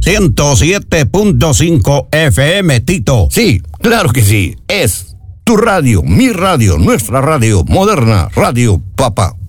107.5 FM, Tito. Sí, claro que sí. Es tu radio, mi radio, nuestra radio moderna, Radio Papa.